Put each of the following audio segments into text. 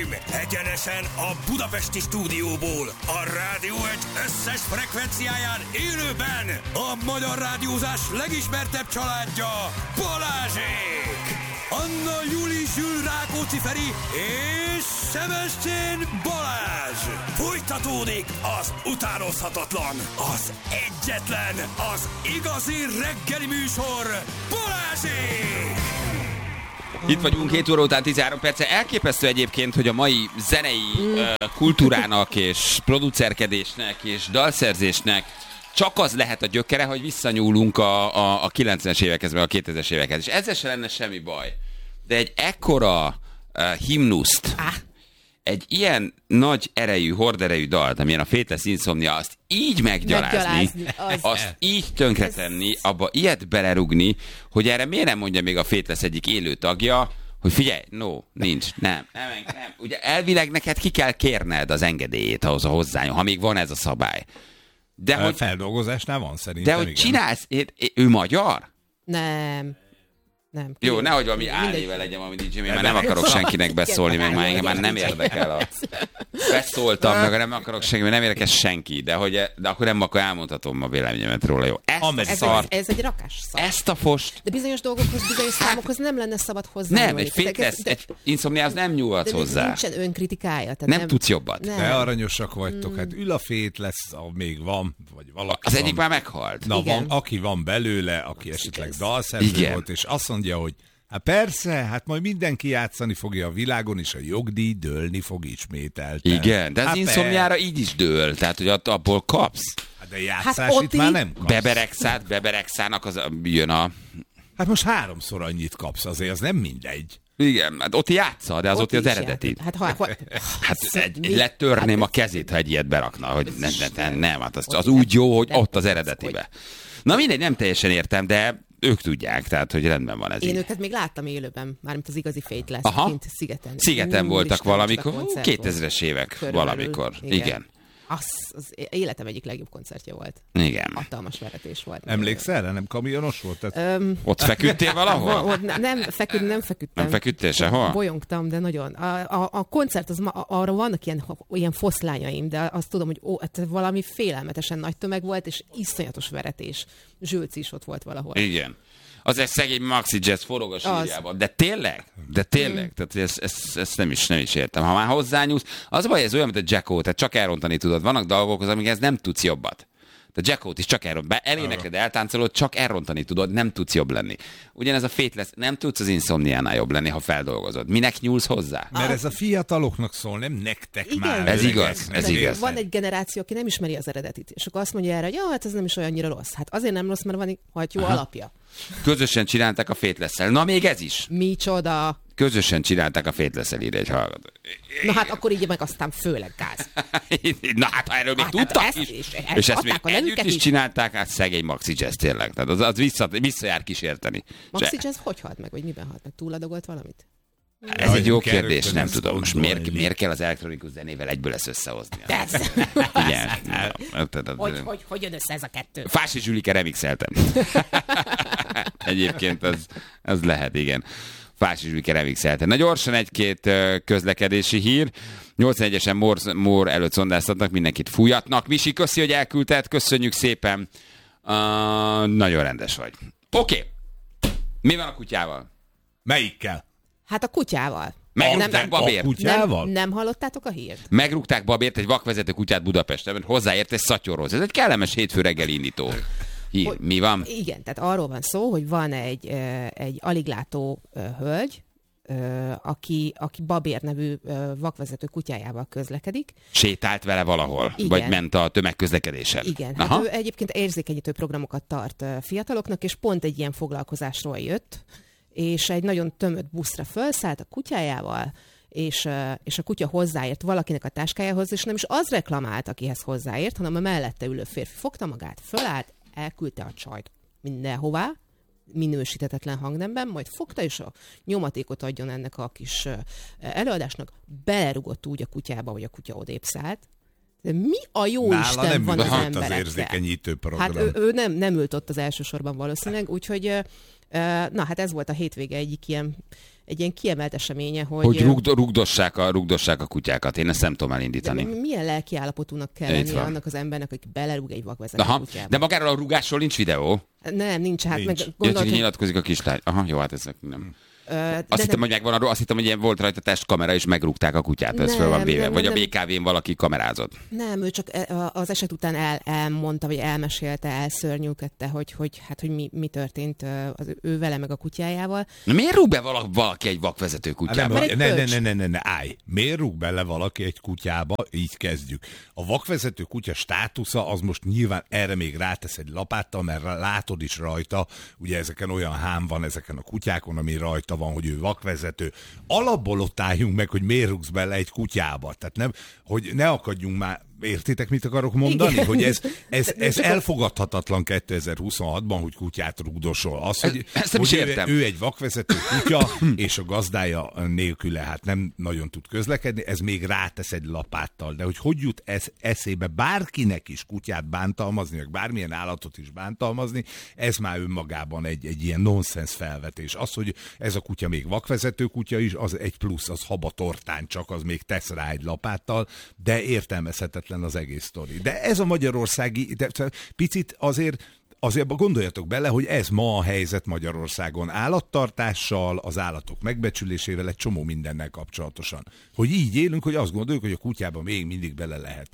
Uraim, egyenesen a budapesti stúdióból, a Rádió Egy összes frekvenciáján élőben a magyar rádiózás legismertebb családja, Balázsék! Anna Júli Zsül Rákóczi Feri és Sebestyén Balázs! Folytatódik az utánozhatatlan, az egyetlen, az igazi reggeli műsor, Balázsék! Itt vagyunk 7 óra után 13 perce. Elképesztő egyébként, hogy a mai zenei kultúrának és producerkedésnek és dalszerzésnek csak az lehet a gyökere, hogy visszanyúlunk a 90-es évekhez, meg a 2000-es évekhez. És ezzel se lenne semmi baj. De egy ekkora himnuszt, egy ilyen nagy erejű, horderejű dalt, amilyen a Faithless Insomnia, azt így meggyalázni, azt így tönkretenni, abba ilyet belerugni, hogy erre miért nem mondja még a Faithless egyik élő tagja, hogy figyelj, nincs, nem. Ugye elvileg neked ki kell kérned az engedélyét ahhoz a hozzányom, ha még van ez a szabály. De hogy feldolgozásnál van szerintem. De hogy csinálsz, ő magyar? Nem. Jó, nehogy valami álnével legyen, ami DJ, mert nem akarok senkinek beszólni, meg már engem már nem érdekel beszóltam, meg nem akarok senki, mert nem érdekel senki, de akkor elmondhatom a véleményemet róla, jó? Ez egy rakás szar. Ezt a fost. De bizonyos dolgokhoz, bizonyos számokhoz nem lenne szabad hozzá. Nem, egy Faithless, egy Insomniához nem nyúlhatsz hozzá. Nincsen önkritikája. Nem tudsz jobbat. De aranyosak vagytok, hát ül a Faithless, még van, vagy valaki az egyik már meghalt. Na, aki van belőle, aki esetleg dalszerző volt, és azt mondja, hogy hát persze, hát majd mindenki játszani fogja a világon, és a jogdíj dőlni fog ismételten. Igen, de az Insomniára így is dől, tehát hogy abból kapsz. Hát de játszás itt már nem kapsz. Beberegszának jön a... Hát most 3-szor annyit kapsz, azért az nem mindegy. Igen, hát ott játsza, de az ott az eredeti. Letörném a kezét, ha egy ilyet berakna, hogy nem, hát az úgy jó, hogy ott az eredetibe. Na mindegy, nem teljesen értem, de ők tudják, tehát, hogy rendben van ez. Én így. őket még láttam élőben, mármint az igazi Faithless, kint Szigeten. Szigeten voltak valamikor, 2000-es évek valamikor. Igen. Az életem egyik legjobb koncertje volt. Igen. Hatalmas veretés volt. Emlékszel rá? Nem kamionos volt? Ott feküdtél valahol? Nem feküdtem. Nem feküdtél sehol? Bolyongtam, de nagyon. A koncert, arra vannak ilyen foszlányaim, de azt tudom, hogy valami félelmetesen nagy tömeg volt, és iszonyatos veretés. Zsülci is ott volt valahol. Igen. Az egy szegény Maxi Jazz forog a sírjában. De tényleg? Tehát ezt nem is értem. Ha már hozzányúlsz, az baj, ez olyan, mint a Jacko, tehát csak elrontani tudod. Vannak dolgok, amikhez nem tudsz jobbat. A Jackót is csak elénekled, eltáncolod, csak elrontani tudod, nem tudsz jobb lenni. Ugyanez a Faithless, nem tudsz az Insomniánál jobb lenni, ha feldolgozod. Minek nyúlsz hozzá? Mert ez a fiataloknak szól, nem nektek. Igen. Már. Ez igaz. Van egy generáció, aki nem ismeri az eredetit, és akkor azt mondja erre, hogy hát ez nem is olyannyira rossz. Hát azért nem rossz, mert van egy jó alapja. Közösen csinálták a Faithless-szel. Na még ez is. Micsoda. Közösen csinálták a Faithless-szel, írja egy hallgató. Na hát akkor így meg aztán főleg gáz. Na hát ha erről még tudtak is. És ezt még együtt is csinálták, hát szegény Maxi Jazz tényleg. Tehát az visszajár kísérteni. Maxi Jazz hogy halt meg, vagy miben halt meg? Túladogolt valamit? Ez egy jó kérdés, nem tudom. Most miért kell az elektronikus zenével egyből ezt összehozni? Igen. Hogy jön össze ez a kettő? Fási Zsülike remixeltem. Egyébként az lehet, igen. Fási Zsülike remixeltem. Na gyorsan egy-két közlekedési hír. 81-esen Mór előtt szondáztatnak, mindenkit fújatnak. Misi, köszi, hogy elküldted, köszönjük szépen. Nagyon rendes vagy. Oké. Mi van a kutyával? Melyikkel? Hát a kutyával. Megrúgták Babért. Nem hallottátok a hírt? Megrúgták Babért, egy vakvezető kutyát Budapesten, mert hozzáért egy szatyorhoz. Ez egy kellemes hétfő reggeli indító. Mi van? Igen, tehát arról van szó, hogy van egy aliglátó hölgy, aki Babér nevű vakvezető kutyájával közlekedik. Sétált vele valahol? Igen. Vagy ment a tömegközlekedésen? Igen. Hát ő egyébként érzékenyítő programokat tart fiataloknak, és pont egy ilyen foglalkozásról jött, és egy nagyon tömött buszra felszállt a kutyájával, és a kutya hozzáért valakinek a táskájához, és nem is az reklamált, akihez hozzáért, hanem a mellette ülő férfi fogta magát, fölállt, elküldte a csajt mindenhová, minősítetetlen hangnemben, majd fogta, és a nyomatékot adjon ennek a kis előadásnak, belerugott úgy a kutyába, hogy a kutya odébb szállt. De mi a jó Isten van az emberekkel? Az érzékenyítő program. Hát ő nem ült ott az első sorban valószínűleg, úgyhogy na hát ez volt a hétvége egyik ilyen egy ilyen kiemelt eseménye, hogy rugdossák a kutyákat. Én ezt nem tudom elindítani. Milyen lelki állapotúnak kell lennie annak az embernek, aki belerúg egy vakvezető kutyába? De magáról a rugásról nincs videó? Nem, nincs. Hát nincs. Meg gondolt, hogy nyilatkozik a kislány. Aha, jó, hát ezek nem. Azt hittem, hogy megvan arról, azt hittem, hogy ilyen volt rajta testkamera, és megrúgták a kutyát, ez föl van véve. Vagy a BKV-n valaki kamerázott. Nem, ő csak az eset után elmondta, vagy elmesélte, elszörnyűködte, hogy mi történt az ő vele meg a kutyájával. Na, miért rúg be valaki egy vakvezető kutyába? Ne, állj. Miért rúg bele valaki egy kutyába? Így kezdjük. A vakvezető kutya státusza az most nyilván erre még rátesz egy lapáttal, mert látod is rajta, ugye ezeken olyan hám van ezeken a kutyákon, ami rajta van, hogy ő vakvezető. Alapból ott álljunk meg, hogy miért rúgsz bele egy kutyába. Tehát nem, hogy ne akadjunk már. Értitek, mit akarok mondani? Igen. Hogy ez elfogadhatatlan 2026-ban, hogy kutyát rugdosol. Az, hogy ő egy vakvezető kutya, és a gazdája nélküle hát nem nagyon tud közlekedni, ez még rátesz egy lapáttal. De hogy jut ez eszébe bárkinek is kutyát bántalmazni, meg bármilyen állatot is bántalmazni, ez már önmagában egy ilyen nonsens felvetés. Az, hogy ez a kutya még vakvezető kutya is, az egy plusz, az habatortán csak, az még tesz rá egy lapáttal, de értelmezhetetlen az egész sztori. De ez a magyarországi, picit azért gondoljatok bele, hogy ez ma a helyzet Magyarországon állattartással, az állatok megbecsülésével, egy csomó mindennel kapcsolatosan. Hogy így élünk, hogy azt gondoljuk, hogy a kutyába még mindig bele lehet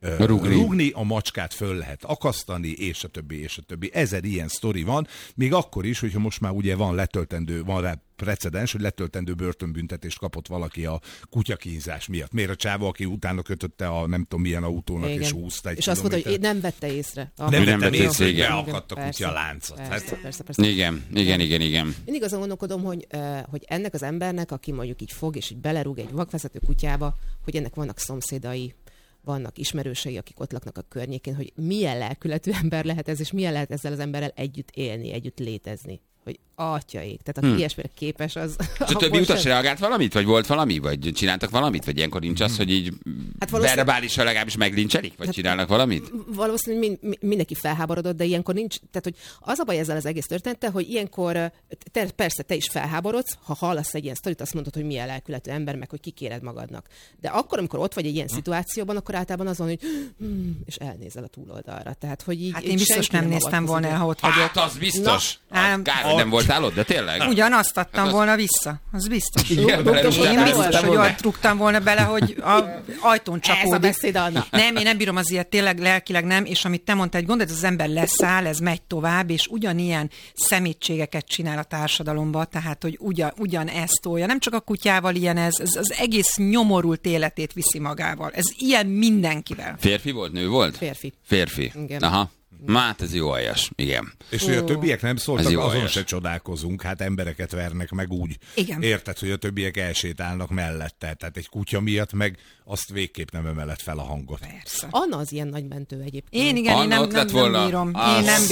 rúgni, a macskát föl lehet akasztani, és a többi, és a többi. 1000 ilyen sztori van, még akkor is, hogyha most már ugye van rá precedens, hogy letöltendő börtönbüntetést kapott valaki a kutyakínzás miatt. Miért a csávó, aki utána kötötte a nem tudom milyen autónak, igen. És húzta egy és azt mondta, hogy nem vette észre. Nem vette észre, igen. Beakadt a kutya láncot. Persze. Igen. Mindig azon gondolkodom, hogy ennek az embernek, aki mondjuk így fog, és így belerúg egy vakvezető kutyába, hogy ennek vannak szomszédai, vannak ismerősei, akik ott laknak a környékén, hogy milyen lelkületű ember lehet ez, és milyen lehet ezzel az emberrel együtt élni, együtt létezni. Hogy atyaik, tehát aki ilyesmire képes, az... És a többi utas reagált valamit? Vagy volt valami? Vagy csináltak valamit? Vagy ilyenkor nincs az, hogy így verbálisan legalábbis meglincselik? Vagy csinálnak valamit? Valószínűleg mindenki felháborodott, de ilyenkor nincs... Tehát, hogy az a baj ezzel az egész történettel, hogy ilyenkor persze te is felháborodsz, ha hallasz egy ilyen sztorit, azt mondod, hogy milyen lelkületű ember, meg hogy kikéred magadnak. De akkor, amikor ott vagy egy ilyen szituációban, akkor általában azon, hogy és elnézel a túloldalra. Tehát, hogy így, hát én biztos nem néztem volna el, ha ott vagyok. Hát az biztos. Nem voltál ott, de tényleg? Ugyanazt adtam volna vissza, az biztos. Igen, én biztos, hogy ott rúgtam volna bele, hogy a ajtón csapódik. Ez a beszéd, Anna. Nem, én nem bírom az ilyet, tényleg lelkileg nem, és amit te mondtál, hogy gondolod, az ember leszáll, ez megy tovább, és ugyanilyen szemétségeket csinál a társadalomba, tehát, hogy ugyanezt tolja. Nem csak a kutyával ilyen ez az egész nyomorult életét viszi magával. Ez ilyen mindenkivel. Férfi volt, nő volt? Férfi. Igen. Aha. Hát ez jó aljas, igen. És hogy a többiek nem szóltak, azon aljas. Se csodálkozunk, hát embereket vernek meg úgy. Igen. Érted, hogy a többiek elsétálnak mellette, tehát egy kutya miatt meg azt végképp nem emelett fel a hangot. Persze. Anna az ilyen nagymentő egyébként. Én igen, én nem bírom. Én nem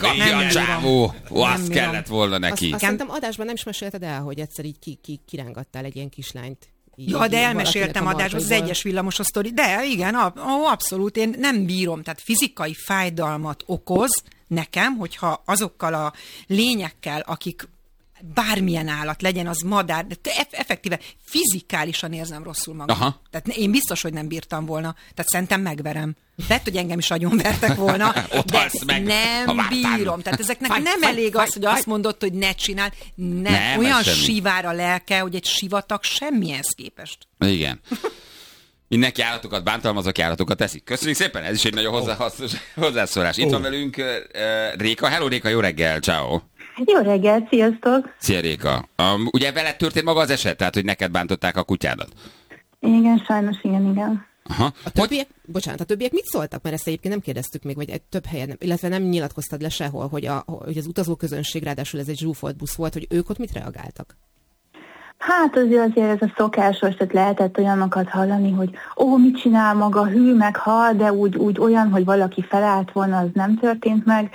bírom. Azt kellett volna neki. Azt szerintem adásban nem is mesélted el, hogy egyszer így kirángattál egy ilyen kislányt. Ja, de elmeséltem adásban az egyes villamosos sztori. De igen, abszolút, én nem bírom. Tehát fizikai fájdalmat okoz nekem, hogyha azokkal a lényekkel, akik bármilyen állat, legyen az madár, de effektíve fizikálisan érzem rosszul magam. Aha. Tehát én biztos, hogy nem bírtam volna. Tehát szerintem megverem. Lehet, hogy engem is agyonvertek volna, de nem bírom. Tehát ezeknek nem elég az, hogy azt mondod, hogy ne csináld. Nem olyan sivár a lelke, hogy egy sivatag semmihez képest. Igen. Mindenki állatokat bántalmazok, állatokat teszik. Köszönjük szépen, ez is egy nagyon hozzászólás. Itt van velünk Réka. Hello Réka, jó reggel, ciao. Jó reggel, sziasztok! Szia Réka. Ugye veled történt maga az eset, tehát hogy neked bántották a kutyádat? Igen, sajnos igen. Aha. A többiek mit szóltak? Mert ezt egyébként nem kérdeztük még, vagy több helyen nem, illetve nem nyilatkoztad le sehol, hogy az utazóközönség, ráadásul ez egy zsúfolt busz volt, hogy ők ott mit reagáltak? Hát azért ez a szokásos, tehát lehetett olyanokat hallani, hogy mit csinál maga, hű meg hal, de úgy olyan, hogy valaki felállt volna, az nem történt meg.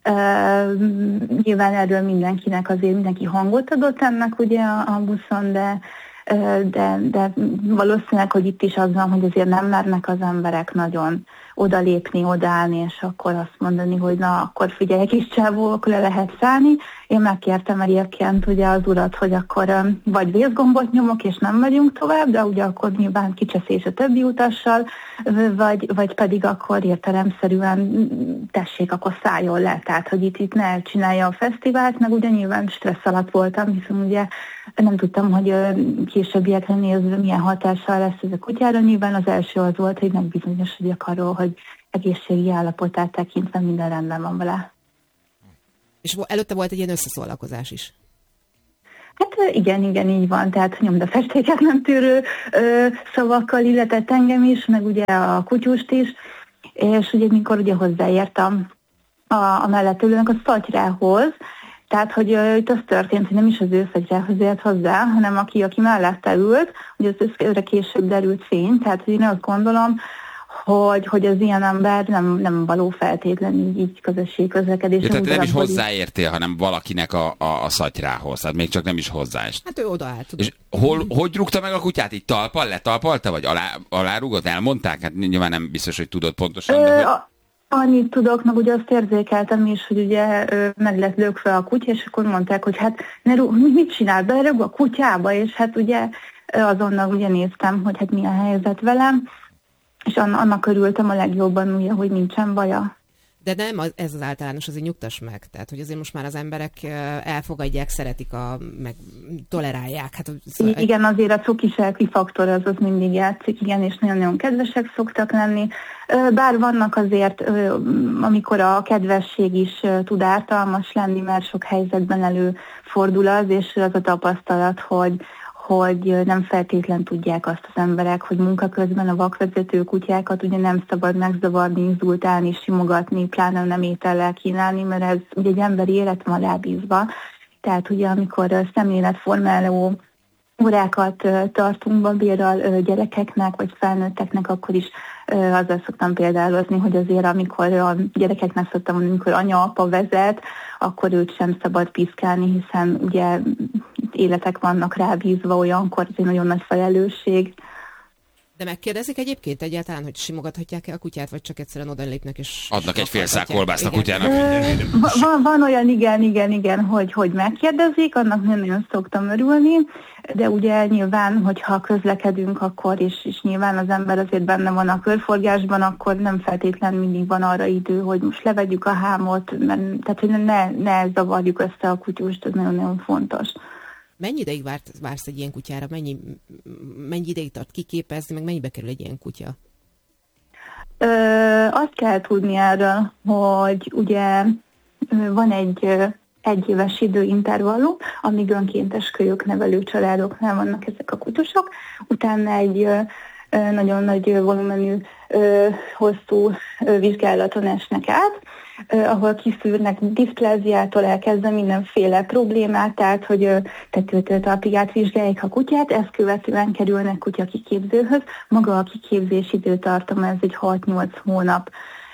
Nyilván erről mindenki hangot adott ennek ugye a buszon, de valószínűleg, hogy itt is az van, hogy azért nem mernek az emberek nagyon odalépni, odaállni, és akkor azt mondani, hogy na, akkor figyelj, kis csávó, akkor le lehet szállni. Én megkértem egyébként ugye az urat, hogy akkor vagy vészgombot nyomok, és nem megyünk tovább, de ugye akkor nyilván kicseszés a többi utassal, vagy pedig akkor értelemszerűen tessék, akkor szálljon le. Tehát, hogy itt ne csinálja a fesztivált, meg ugye nyilván stressz alatt voltam, hiszen ugye nem tudtam, hogy későbbiekre nézve milyen hatással lesz ez a kutyára. Nyilván az első az volt, hogy megbizonyosodjak arról, hogy egészségi állapotát tekintve minden rendben van vele. És előtte volt egy ilyen összeszólalkozás is. Hát igen, így van. Tehát nyomdafestéket nem tűrő szavakkal illetett engem is, meg ugye a kutyust is. És ugye mikor ugye hozzáértem a mellett ülőnek a szatyrához, tehát, hogy itt az történt, hogy nem is az ő szatyrához ért hozzá, hanem aki mellette ült, ugye az később derült fény, tehát hogy én azt gondolom, hogy az ilyen ember nem való feltétlenül így közösségi közlekedésen. Tehát nem is hozzáértél, hanem valakinek a szatyrához, tehát még csak nem is hozzáest. Hát ő odaállt. És hogy rúgta meg a kutyát? Így letalpalta, vagy alárúgott? Elmondták? Hát nyilván nem biztos, hogy tudod pontosan. Annyit tudok, meg ugye azt érzékeltem is, hogy ugye meg lett lökve a kutya, és akkor mondták, hogy hát mit csinál, berúg a kutyába, és hát ugye azonnal ugye néztem, hogy hát milyen helyzet velem, és annak örültem a legjobban, ugye, hogy nincsen baja. De nem, ez az általános, azért nyugtass meg. Tehát, hogy azért most már az emberek elfogadják, szeretik, meg tolerálják. Hát, igen, azért a cukiselki faktor az mindig játszik, igen, és nagyon-nagyon kedvesek szoktak lenni. Bár vannak azért, amikor a kedvesség is tud ártalmas lenni, mert sok helyzetben előfordul az, és az a tapasztalat, hogy nem feltétlen tudják azt az emberek, hogy munka közben a vakvezető kutyákat ugye nem szabad megzavarni, inzultálni, simogatni, pláne nem étellel kínálni, mert ez ugye egy emberi élet van rábízva. Tehát ugye amikor szemléletformáló órákat tartunk babérral gyerekeknek vagy felnőtteknek, akkor is azzal szoktam példálozni, hogy azért amikor a gyerekeknek szoktam mondani, amikor anya-apa vezet, akkor őt sem szabad piszkálni, hiszen ugye életek vannak rábízva, olyankor ez egy nagyon nagy felelősség. De megkérdezik egyébként egyáltalán, hogy simogathatják-e a kutyát, vagy csak egyszerűen odalépnek és... Adnak egy fél szák kolbászt a kutyának. Van olyan, igen, hogy megkérdezik, annak nagyon szoktam örülni, de ugye nyilván, hogyha közlekedünk, akkor és nyilván az ember azért benne van a körforgásban, akkor nem feltétlenül mindig van arra idő, hogy most levegyük a hámot, tehát hogy ne zavarjuk össze a kutyust, ez nagyon-nagyon fontos. Mennyi ideig vársz egy ilyen kutyára? Mennyi ideig tart kiképezni, meg mennyibe kerül egy ilyen kutya? Azt kell tudni erről, hogy ugye van egy éves időintervallum, amíg önkéntes kölyök nevelő családoknál vannak ezek a kutyusok, utána egy nagyon nagy volumenű, hosszú vizsgálaton esnek át, ahol kiszűrnek diszpláziától elkezdve mindenféle problémát, tehát hogy tetőtől talpig átvizsgálják a kutyát, ezt követően kerülnek kutya kiképzőhöz. Maga a kiképzés időtartama, ez egy 6-8 hónap.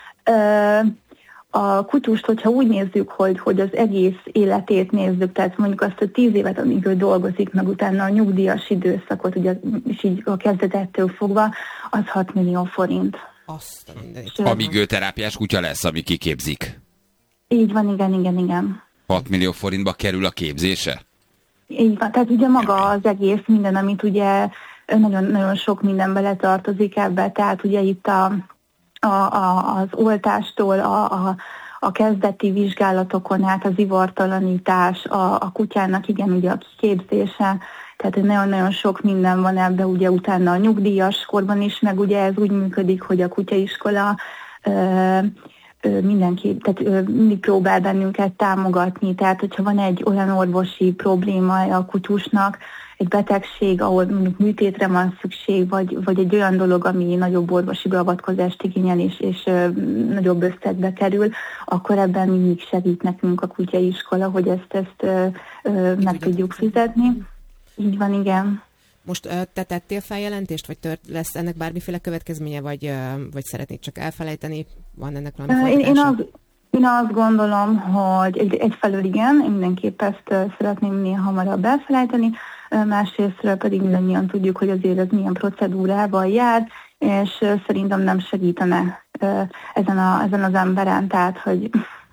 A kutyust, hogyha úgy nézzük, hogy az egész életét nézzük, tehát mondjuk azt a 10 évet, amíg ő dolgozik, meg utána a nyugdíjas időszakot, ugye, és így a kezdetettől fogva, az 6 millió forint. Azt a mindenit. Amíg ő terápiás kutya lesz, ami kiképzik. Így van, igen. 6 millió forintba kerül a képzése? Így van, tehát ugye maga az egész minden, amit ugye nagyon sok minden bele tartozik ebbe, tehát ugye itt az oltástól, a kezdeti vizsgálatokon át az ivartalanítás, a kutyának igen ugye a kiképzése, tehát nagyon-nagyon sok minden van ebbe, ugye utána a nyugdíjas korban is, meg ugye ez úgy működik, hogy a kutyaiskola mindenki, tehát mindig próbál bennünket támogatni, tehát hogyha van egy olyan orvosi probléma a kutyusnak, egy betegség, ahol mondjuk műtétre van szükség, vagy egy olyan dolog, ami nagyobb orvosi beavatkozást igényel és nagyobb összegbe kerül, akkor ebben mindig segít nekünk a kutyaiskola, hogy ezt meg tudjuk fizetni. Így van, igen. Most te tettél feljelentést, vagy lesz ennek bármiféle következménye, vagy szeretnéd csak elfelejteni? Van ennek valami folytatása? Én azt gondolom, hogy egyfelől igen, én mindenképp ezt szeretném minél hamarabb elfelejteni, másrésztről pedig mindannyian tudjuk, hogy azért ez milyen procedúrával jár, és szerintem nem segítene ezen az emberen, tehát, hogy...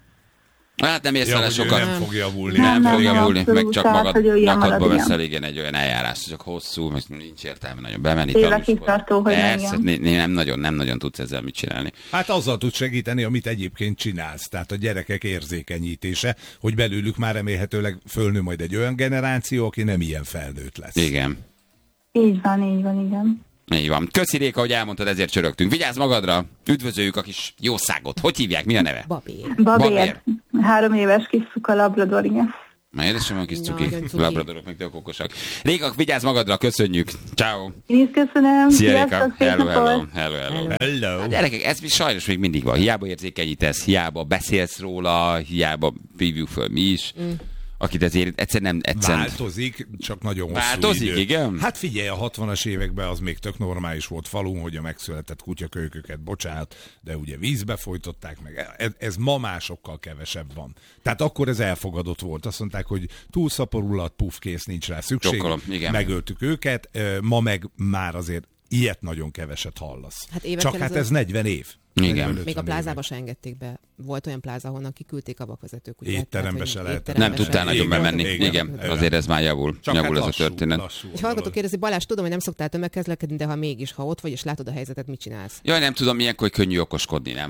Hát nem érsz vele sokat. Nem fog javulni. Nem fog javulni, meg csak magadba ilyen. veszel, igen, egy olyan eljárás, csak hosszú, meg nincs értelme nagyon bemenni. Évekig tartó, hogy nem nagyon tudsz ezzel mit csinálni. Hát azzal tud segíteni, amit egyébként csinálsz. Tehát a gyerekek érzékenyítése, hogy belőlük már remélhetőleg fölnő majd egy olyan generáció, aki nem ilyen felnőtt lesz. Igen. Így van, igen. Így van. Köszi, Réka, hogy elmondtad, ezért csörögtünk. Vigyázz magadra, üdvözöljük a kis jószágot. Hogy hívják, mi a neve? Babér. 3 éves kis szuka labrador, igen. Na, édesem, a kis cuki. Labradorok meg tök okosak. Réka, vigyázz magadra, köszönjük. Ciao. Én is köszönöm. Szia, Réka. Hello. Hello. Gyerekek, ez sajnos még mindig van. Hiába érzékenyítesz, hiába beszélsz róla, hiába hívjuk föl mi is. Akit ezért egyszerűen nem... Változik, csak nagyon hosszú Változik, idő. igen? Hát figyelj, a 60-as években az még tök normális volt falun, hogy a megszületett kutyakölyköket, bocsánat, de ugye vízbe folytották meg. Ez ma másokkal kevesebb van. Tehát akkor ez elfogadott volt. Azt mondták, hogy túlszaporulat, kész, nincs rá szükség. Csokkolom, igen. Megöltük őket, ma meg már azért ilyet nagyon keveset hallasz. Hát csak hát ez 40 év. Igen. Még a plázába se engedték be. Volt olyan pláza, ahonnan kiküldték a vakvezetők. Étterembe se lehet. Nem tudtál nagyon bemenni. Igen. Azért ez már javul. Csak javul hát ez a történet. Egy hallgató kérdezi, Balázs, tudom, hogy nem szoktál tömegközlekedni, de ha mégis, ha ott vagy és látod a helyzetet, mit csinálsz? Jaj, nem tudom, ilyenkor könnyű okoskodni, nem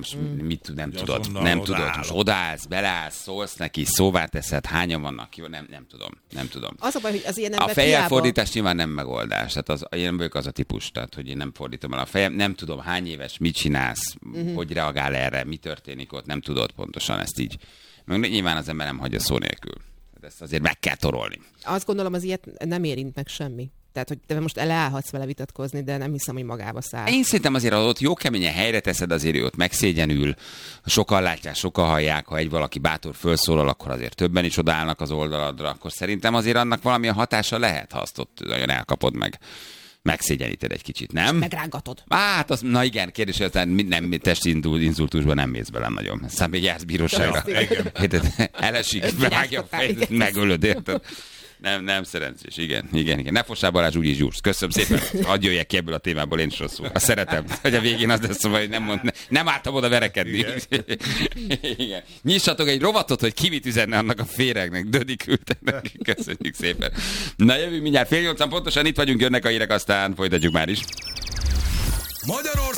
tudod. Nem tudod. Most odaállsz, beleállsz, szólsz neki, szóvá teszed, hányan vannak, jó, nem tudom. Az a baj, hogy az ilyen A fejjelfordítás nyilván nem megoldás. Tehát én nem vagyok az a típus, tehát hogy én nem fordítom el a fejem, nem tudom, hány éves, mit csinálsz, hogy reagál erre, mi történik ott, nem tudod pontosan ezt így. Meg nyilván az ember nem hagyja szó nélkül. Ezt azért meg kell torolni. Azt gondolom, az ilyet nem érint meg semmi. Tehát, hogy te most leállhatsz vele vitatkozni, de nem hiszem, hogy magába száll. Én szerintem azért, ha ott jó keményen helyre teszed, azért ő ott megszégyenül. Sokan látják, sokan hallják, ha egy valaki bátor felszólal, akkor azért többen is odaállnak az oldaladra, akkor szerintem azért annak valamilyen hatása lehet, ha azt ott nagyon elkapod meg. Megszégyeníted egy kicsit, nem? Megrángatod. Hát, na igen, kérdés, hogy nem testi inzultusban nem mész bele nagyon. Aztán még jársz bíróságra. Elesik, vágja a fejét, megölöd, érted? Nem szerencsés, igen. Ne fossál, Balázs, úgyis gyúrsz. Köszönöm szépen, hadd jöjjek ki ebből a témából, én is rosszul. Azt szeretem, hogy a végén az lesz, hogy nem álltam oda verekedni. Igen. Nyissatok egy rovatot, hogy ki mit üzenne annak a féregnek. Dödi küldte neki. Köszönjük szépen. Na jövünk mindjárt 7:30, pontosan itt vagyunk, jönnek a hírek, aztán folytatjuk már is. Magyarország